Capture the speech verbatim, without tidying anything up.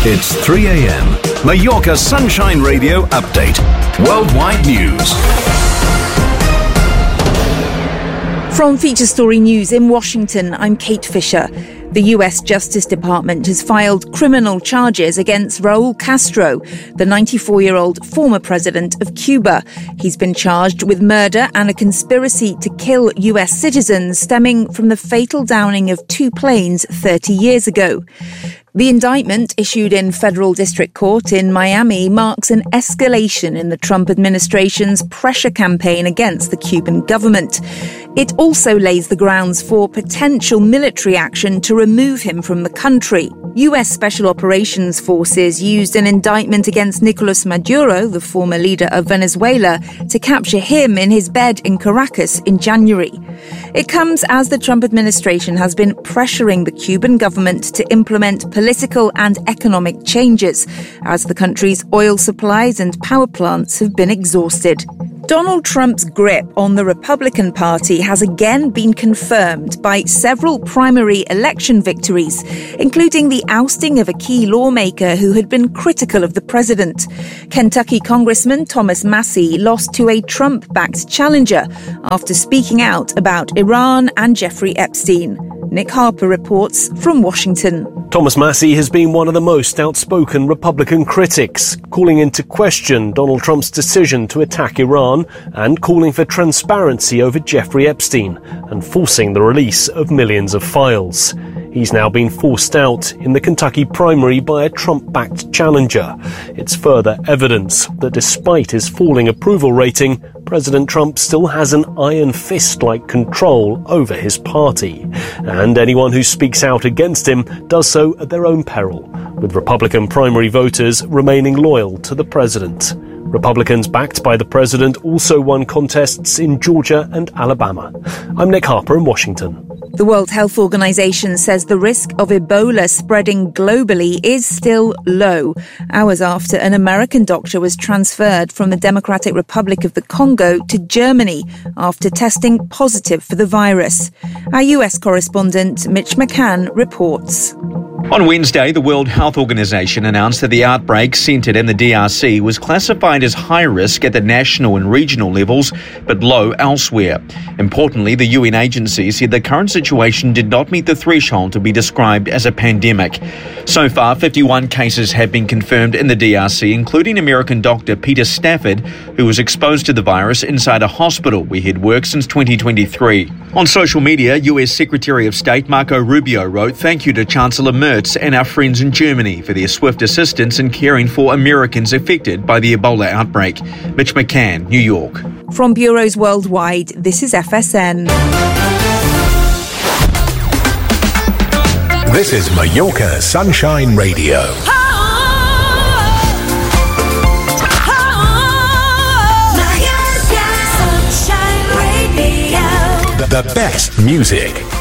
It's three a.m. Mallorca Sunshine Radio Update. Worldwide news. From Feature Story News in Washington, I'm Kate Fisher. The U S Justice Department has filed criminal charges against Raul Castro, the ninety-four-year-old former president of Cuba. He's been charged with murder and a conspiracy to kill U S citizens stemming from the fatal downing of two planes thirty years ago. The indictment, issued in federal district court in Miami, marks an escalation in the Trump administration's pressure campaign against the Cuban government. It also lays the grounds for potential military action to remove him from the country. U S Special Operations Forces used an indictment against Nicolas Maduro, the former leader of Venezuela, to capture him in his bed in Caracas in January. It comes as the Trump administration has been pressuring the Cuban government to implement political and economic changes, as the country's oil supplies and power plants have been exhausted. Donald Trump's grip on the Republican Party has again been confirmed by several primary election victories, including the ousting of a key lawmaker who had been critical of the president. Kentucky Congressman Thomas Massie lost to a Trump-backed challenger after speaking out about Iran and Jeffrey Epstein. Nick Harper reports from Washington. Thomas Massie has been one of the most outspoken Republican critics, calling into question Donald Trump's decision to attack Iran and calling for transparency over Jeffrey Epstein and forcing the release of millions of files. He's now been forced out in the Kentucky primary by a Trump-backed challenger. It's further evidence that despite his falling approval rating, President Trump still has an iron fist-like control over his party. And anyone who speaks out against him does so at their own peril, with Republican primary voters remaining loyal to the president. Republicans backed by the president also won contests in Georgia and Alabama. I'm Nick Harper in Washington. The World Health Organization says the risk of Ebola spreading globally is still low, hours after an American doctor was transferred from the Democratic Republic of the Congo to Germany after testing positive for the virus. Our U S correspondent Mitch McCann reports. On Wednesday, the World Health Organization announced that the outbreak centred in the D R C was classified as high risk at the national and regional levels, but low elsewhere. Importantly, the U N agency said the current situation did not meet the threshold to be described as a pandemic. So far, fifty-one cases have been confirmed in the D R C, including American doctor Peter Stafford, who was exposed to the virus inside a hospital where he'd worked since twenty twenty-three. On social media, U S Secretary of State Marco Rubio wrote, "Thank you to Chancellor Merz and our friends in Germany for their swift assistance in caring for Americans affected by the Ebola outbreak." Mitch McCann, New York. From bureaus worldwide, this is F S N. This is Mallorca Sunshine Radio. Oh, oh, Mallorca Sunshine Radio. The, the best music.